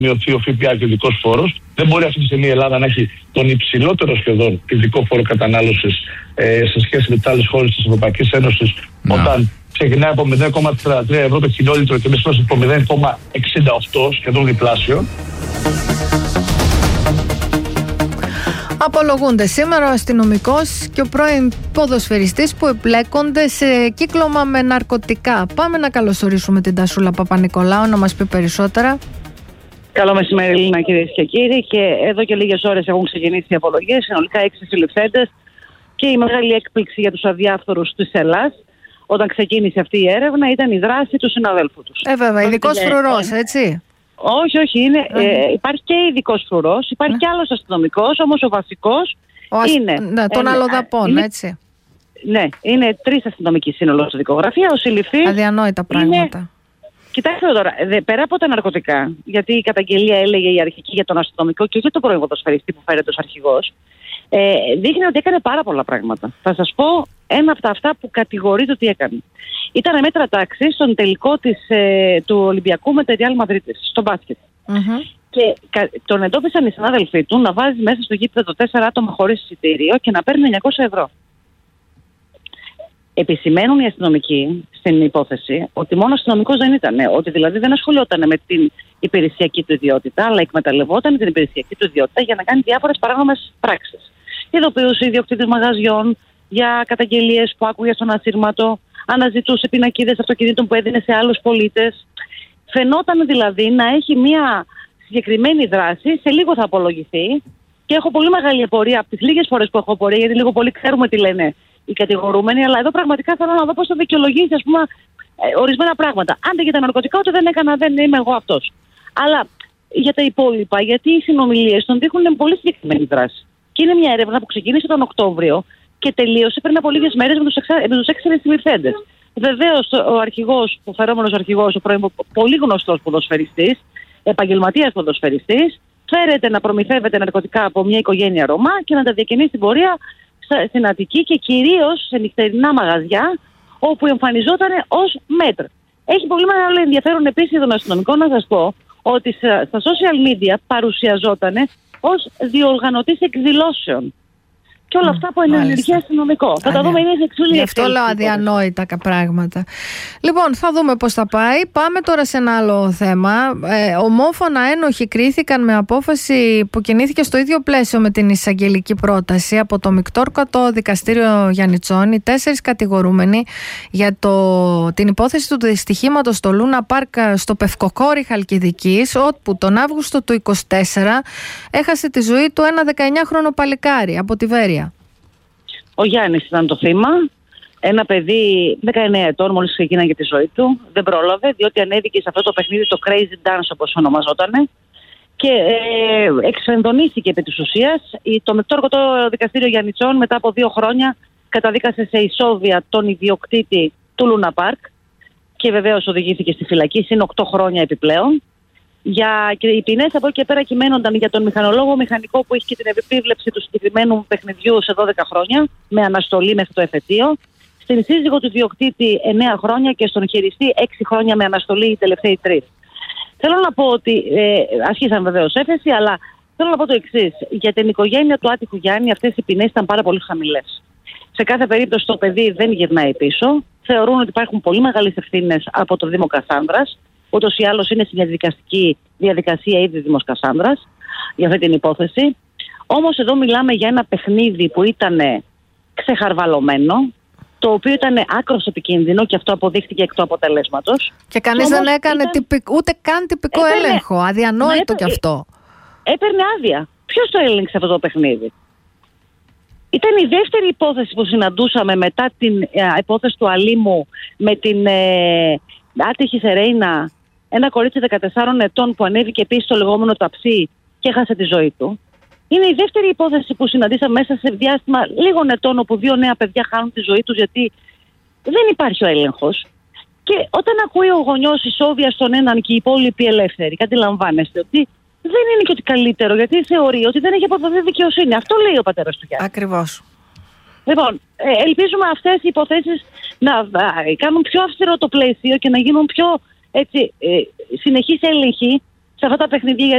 μειωθεί ο ΦΠΑ και ο ειδικός φόρος. Δεν μπορεί αυτή τη στιγμή η Ελλάδα να έχει τον υψηλότερο σχεδόν ειδικό φόρο κατανάλωσης σε σχέση με τις άλλες χώρες της Ευρωπαϊκής Ένωσης, όταν ξεκινάει από 0,33 ευρώ το χιλιόλιτρο και εμείς είμαστε από 0,68, σχεδόν διπλάσιο. Απολογούνται σήμερα ο αστυνομικός και ο πρώην ποδοσφαιριστής που εμπλέκονται σε κύκλωμα με ναρκωτικά. Πάμε να καλωσορίσουμε την Τασούλα Παπα-Νικολάου να μας πει περισσότερα. Καλό μεσημέρι, Έλληνα, κυρίες και κύριοι. Και εδώ και λίγες ώρες έχουν ξεκινήσει οι απολογίες. Συνολικά 6 συλληφθέντες. Και η μεγάλη έκπληξη για τους αδιάφθορους της Ελλάς, όταν ξεκίνησε αυτή η έρευνα, ήταν η δράση του συναδέλφου τους. Βέβαια, ειδικός φρουρός, έτσι. Όχι, υπάρχει και ειδικός φρουρός, υπάρχει και άλλος αστυνομικός, όμως ο βασικός είναι. Των αλλοδαπών, έτσι. Ναι, είναι 3 αστυνομικοί σύνολο στη δικογραφία. Ο συλληφθής. Αδιανόητα πράγματα. Κοιτάξτε τώρα, πέρα από τα ναρκωτικά, γιατί η καταγγελία έλεγε η αρχική για τον αστυνομικό και όχι τον πρώην ποδοσφαιριστή που φέρεται ως αρχηγός, δείχνει ότι έκανε πάρα πολλά πράγματα. Θα σας πω ένα από αυτά που κατηγορείται ότι έκανε. Ήταν μέτρα τάξη στον τελικό του Ολυμπιακού με τη Real Madrid, στο μπάσκετ. Και τον εντόπισαν οι συνάδελφοί του να βάζει μέσα στο γήπεδο 4 άτομα χωρίς εισιτήριο και να παίρνει 900 ευρώ. Επισημαίνουν οι αστυνομικοί στην υπόθεση ότι μόνο αστυνομικός δεν ήταν. Ότι δηλαδή δεν ασχολιόταν με την υπηρεσιακή του ιδιότητα, αλλά εκμεταλλευόταν την υπηρεσιακή του ιδιότητα για να κάνει διάφορες παράνομες πράξεις. Ειδοποιούσε ιδιοκτήτες μαγαζιών για καταγγελίες που άκουγε στον ασύρματο, αναζητούσε πινακίδες αυτοκινήτων που έδινε σε άλλους πολίτες. Φαινόταν δηλαδή να έχει μια συγκεκριμένη δράση, σε λίγο θα απολογηθεί. Και έχω πολύ μεγάλη απορία από τις λίγες φορές που έχω απορία, γιατί λίγο πολύ ξέρουμε τι λένε οι κατηγορούμενοι, αλλά εδώ πραγματικά θέλω να δω πώς θα δικαιολογήσει, ας πούμε, ορισμένα πράγματα. Αν δεν για τα ναρκωτικά, ότι δεν έκανα, δεν είμαι εγώ αυτός. Αλλά για τα υπόλοιπα, γιατί οι συνομιλίες τον δείχνουν πολύ συγκεκριμένη δράση. Και είναι μια έρευνα που ξεκίνησε τον Οκτώβριο και τελείωσε πριν από λίγες μέρες με τους 6 συλληφθέντες. Βεβαίως, ο αρχηγός, ο φερόμενος αρχηγός, ο πρώην πολύ γνωστός ποδοσφαιριστής, επαγγελματίας ποδοσφαιριστής, φέρεται να προμηθεύεται ναρκωτικά από μια οικογένεια Ρωμά και να τα διακινεί στην πορεία στην Αττική και κυρίως σε νυχτερινά μαγαζιά, όπου εμφανιζόταν ως μέτρ. Έχει πολύ μεγάλο ενδιαφέρον επίσης τον αστυνομικό να σας πω ότι στα social media παρουσιαζόταν ως διοργανωτής εκδηλώσεων. Και όλα αυτά από ενεργεία αστυνομικό. Θα τα δούμε, είναι σε εξούλη. Γι' αυτό λέω αδιανόητα πράγματα. Λοιπόν, θα δούμε πώς θα πάει. Πάμε τώρα σε ένα άλλο θέμα. Ομόφωνα ένοχοι κρίθηκαν με απόφαση που κινήθηκε στο ίδιο πλαίσιο με την εισαγγελική πρόταση από το Μικτόρκατο Δικαστήριο Γιαννιτσόνη. 4 κατηγορούμενοι για την υπόθεση του δυστυχήματος στο Λούνα Πάρκ στο Πευκοκόρη Χαλκιδικής, όπου τον Αύγουστο του 2024 έχασε τη ζωή του ένα 19χρονο παλικάρι από τη Βέρεια. Ο Γιάννης ήταν το θύμα, ένα παιδί 19 ετών, μόλις ξεκίναγε τη ζωή του. Δεν πρόλαβε, διότι ανέβηκε σε αυτό το παιχνίδι, το Crazy Dance όπως ονομαζότανε, και εξενδονίστηκε επί της ουσίας. Το Μικτόρκατο Δικαστήριο Γιαννιτσών μετά από 2 χρόνια καταδίκασε σε ισόβια τον ιδιοκτήτη του Λούνα Πάρκ και βεβαίως οδηγήθηκε στη φυλακή, συν 8 χρόνια επιπλέον. Και οι ποινές από εκεί και πέρα κυμαίνονταν για τον μηχανολόγο μηχανικό που είχε και την επίβλεψη του συγκεκριμένου παιχνιδιού σε 12 χρόνια, με αναστολή μέχρι το εφετείο. Στην σύζυγο του ιδιοκτήτη 9 χρόνια και στον χειριστή 6 χρόνια με αναστολή οι τελευταίοι 3. Θέλω να πω ότι ασχίσαν βεβαίως έφεση, αλλά θέλω να πω το εξής. Για την οικογένεια του άτυχου Γιάννη αυτές οι ποινές ήταν πάρα πολύ χαμηλές. Σε κάθε περίπτωση το παιδί δεν γυρνάει πίσω. Θεωρούν ότι υπάρχουν πολύ μεγάλες ευθύνες από το Δήμο Κασάνδρας. Ούτως ή άλλως είναι στην διαδικαστική διαδικασία ήδη Δήμος Κασάνδρας για αυτή την υπόθεση. Όμως εδώ μιλάμε για ένα παιχνίδι που ήταν ξεχαρβαλωμένο, το οποίο ήταν άκρως επικίνδυνο και αυτό αποδείχτηκε εκ του αποτελέσματος. Και κανείς δεν έκανε ούτε καν τυπικό έλεγχο. Αδιανόητο κι αυτό. Έπαιρνε άδεια. Ποιος το έλεγξε αυτό το παιχνίδι? Ήταν η δεύτερη υπόθεση που συναντούσαμε μετά την υπόθεση του Αλήμου με την άτυχη Σερέινα, ένα κορίτσι 14 ετών που ανέβηκε επίσης στο λεγόμενο ταψί και έχασε τη ζωή του. Είναι η δεύτερη υπόθεση που συναντήσαμε μέσα σε διάστημα λίγων ετών, όπου 2 νέα παιδιά χάνουν τη ζωή τους γιατί δεν υπάρχει ο έλεγχος. Και όταν ακούει ο γονιός ισόβια στον έναν και οι υπόλοιποι ελεύθεροι, αντιλαμβάνεστε ότι δεν είναι και ότι καλύτερο, γιατί θεωρεί ότι δεν έχει αποδοθεί δικαιοσύνη. Αυτό λέει ο πατέρας του Γιάννη. Ακριβώς. Λοιπόν, ελπίζουμε αυτές οι υποθέσεις να κάνουν πιο αυστηρό το πλαίσιο και να γίνουν πιο συνεχείς έλεγχοι σε αυτά τα παιχνίδια.